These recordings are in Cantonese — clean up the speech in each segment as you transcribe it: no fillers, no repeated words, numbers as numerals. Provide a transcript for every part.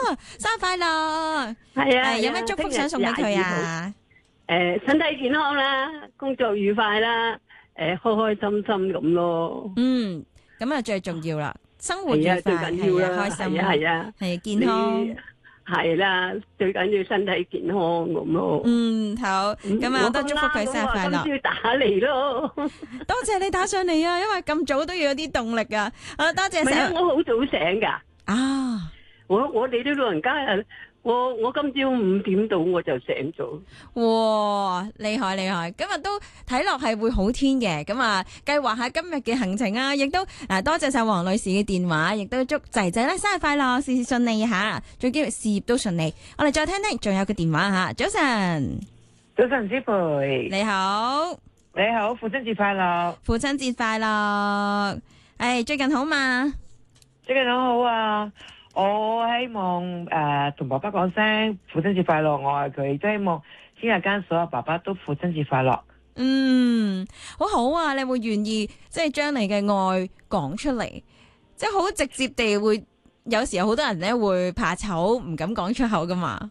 生日快樂！ 係啊， 有咩祝福想送俾佢啊？ 身體健康啦，工作愉快啦，開開心心咁咯。 咁啊最重要啦，生活愉快， 最緊要啦， 開心係啊， 係健康。 係啦，最緊要身體健康咁咯。 好，咁啊，我都祝福佢生日快樂。 今朝打嚟咯， 多謝你打上嚟啊，因為咁早都要有啲動力啊。多謝晒。 我好早醒噶。 啊， 我哋啲老人家啊，我今朝5點到我就醒咗。 哇，厲害厲害！今日都睇落係會好天嘅，咁啊，計劃下今日嘅行程啊，亦都多謝晒黃女士嘅電話，亦都祝仔仔咧生日快樂，事事順利吓，最緊要事業都順利。我哋再聽聽，仲有個電話吓，早晨， 早晨，子培， 你好， 你好，父親節快樂， 父親節快樂，最近好嘛？ 最近好啊！我希望同爸爸講聲父親節快樂，我愛佢，即係希望天日間所有爸爸都父親節快樂。 好好啊！你會願意即係將你嘅愛講出嚟，即係好直接地會。有時候好多人咧會怕醜，唔敢講出口噶嘛。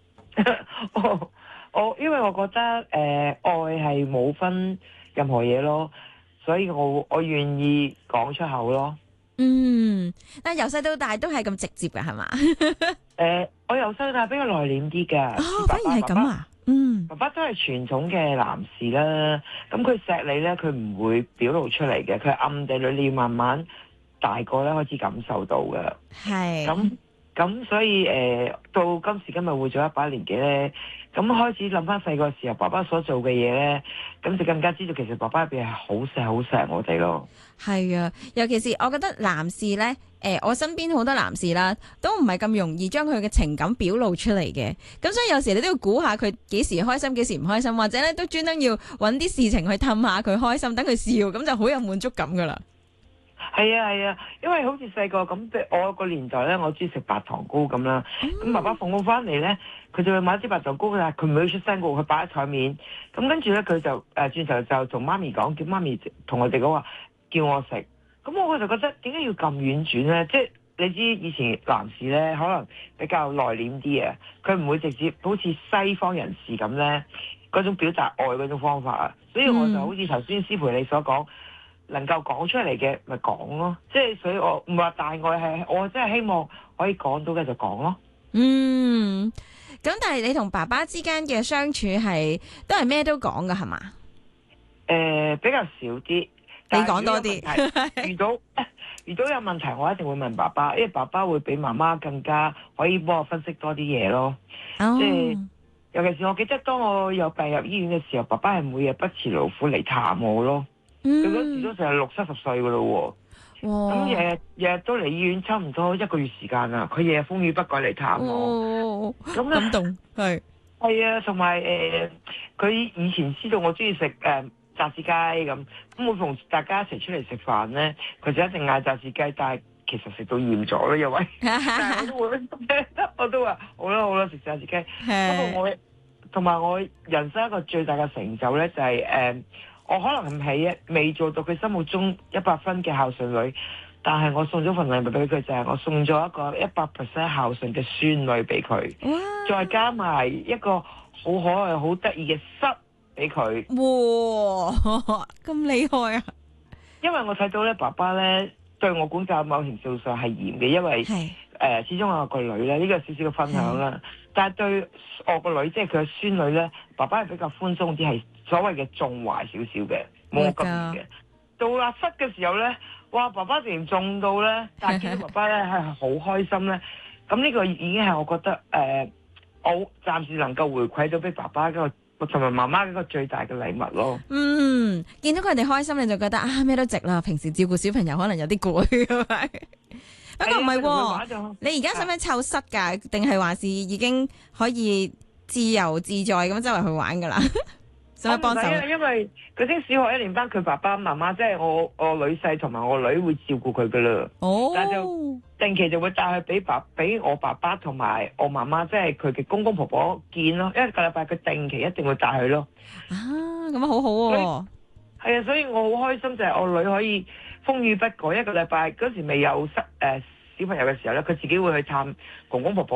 因為我覺得愛係冇分任何嘢咯，所以我願意講出口咯。 但係由細到大都係咁直接噶係嘛？ 我由細到大比較內斂啲噶。 反而係咁啊？ 爸爸都係傳統嘅男士啦，咁佢錫你咧，佢唔會表露出嚟嘅，佢暗地裏你慢慢大個咧開始感受到嘅。係。咁所以到今時今日活咗一把年紀咧，咁開始諗翻細個時候爸爸所做嘅嘢咧，咁就更加知道其實爸爸入邊係好錫我哋咯。係啊，尤其是我覺得男士咧，我身邊好多男士啦，都唔係咁容易將佢嘅情感表露出嚟嘅。咁所以有時你都要估下佢幾時開心，幾時唔開心，或者咧都專登要揾啲事情去氹下佢開心，等佢笑，咁就好有滿足感噶啦。 係啊，因為好似細個咁，我個年代咧，我中意食白糖糕咁啦。咁爸爸放工翻嚟咧，佢就會買支白糖糕，但係佢唔會出聲嘅，佢擺喺台面。咁跟住咧，佢就轉頭就同媽咪講，叫媽咪同我哋講話，叫我食。咁我就覺得點解要咁婉轉咧？即係你知以前男士咧，可能比較內斂啲啊，佢唔會直接好似西方人士咁咧嗰種表達愛嗰種方法啊。所以我就好似頭先師培你所講。能夠講出嚟嘅咪講咯，即係所以我唔話大愛係，我真係希望可以講到嘅就講咯。 咁但係你同爸爸之間嘅相處係都係咩都講噶係嘛？ 比較少啲， 你講多啲。 遇到有問題，我一定會問爸爸，因為爸爸會比媽媽更加可以幫我分析多啲嘢咯。即係尤其是我記得當我有病入醫院嘅時候，爸爸係每日不辭勞苦嚟探我咯。佢嗰時都成日60-70歲噶咯喎，咁日日都嚟醫院，差唔多1個月時間啦。佢日日風雨不改嚟探我，咁感動係啊，同埋佢以前知道我中意食炸子雞咁每逢大家一齊出嚟食飯咧，佢就一定嗌炸子雞，但係其實食到厭咗啦，因為但係我都話好啦食炸子雞。不過我同埋我人生一個最大嘅成就咧就係我可能唔係未做到佢心目中100分嘅孝順女，但係我送咗份禮物俾佢，就係我送咗一個100% 孝順嘅孫女俾佢，再加埋一個好可愛、好得意嘅室俾佢。哇，咁厲害啊！因為我睇到咧，爸爸咧對我管教某程度上係嚴嘅，因為始終我有個女咧，呢個少少嘅分享啦。但係對我個女，即係佢嘅孫女咧，爸爸係比較寬鬆啲，係所謂嘅縱壞少少嘅，冇我咁嚴嘅。到垃圾嘅時候咧，哇！爸爸竟然縱到咧，但係見到爸爸咧係好開心咧。咁呢個已經係我覺得我暫時能夠回饋到俾爸爸嗰個同埋媽媽嗰個最大嘅禮物咯。 見到佢哋開心，你就覺得咩都值啦。平時照顧小朋友可能有啲攰，不過唔係喎，你而家使唔使湊室㗎？定係還是已經可以自由自在咁周圍去玩㗎啦？使唔使幫手？ 因為佢升小學1年班，佢爸爸媽媽即係我女婿同埋我女會照顧佢㗎啦。但係就定期就會帶佢俾我爸爸同埋我媽媽，即係佢嘅公公婆婆見咯。一個禮拜佢定期一定會帶佢咯。 咁好好喎。 係啊，所以我好開心就係我女可以風雨不改，一個禮拜嗰時未有小朋友嘅時候咧，佢自己會去探公公婆婆。